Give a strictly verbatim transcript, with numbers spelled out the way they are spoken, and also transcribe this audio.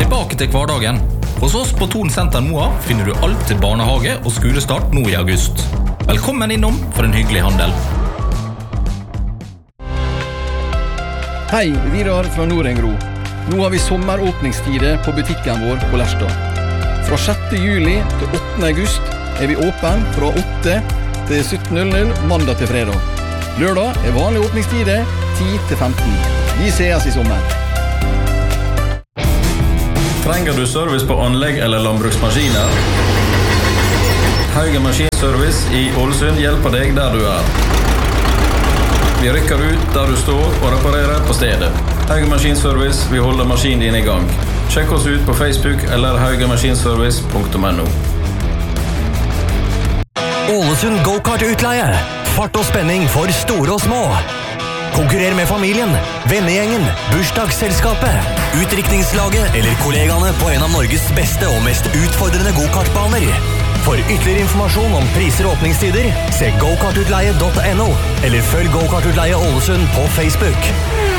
Tilbake til hverdagen. Hos oss på Thon Senter Moa finner du alt til barnehage og skolestart nå i august. Velkommen innom for en hyggelig handel. Hei, Vidar fra Nordengro. Nå har vi sommeråpningstider på butikken vår på Lerstad. Fra sjette juli til åttende august er vi åpen fra åtte til sytten null null mandag til fredag. Lørdag er vanlige åpningstider ti til femten. Vi ses i sommer. Trenger du service på anlegg eller landbruksmaskiner? Hauge Maskinservice i Ålesund hjelper deg der du er. Vi rykker ut der du står og reparerer på stedet. Hauge Maskinservice, vi holder maskinen din i gang. Sjekk oss ut på Facebook eller haugemaskinservice punktum no. Ålesund Go-Kart-utleie. Fart og spenning for store og små. Konkurrer med familien, vennegjengen, bursdagsselskapet, utdrikningslaget eller kollegaene på en av Norges beste og mest utfordrende go-kartbaner. For ytterligere informasjon om priser og åpningstider, se go kartutleie punktum no eller følg Go-Kart-utleie Ålesund på Facebook.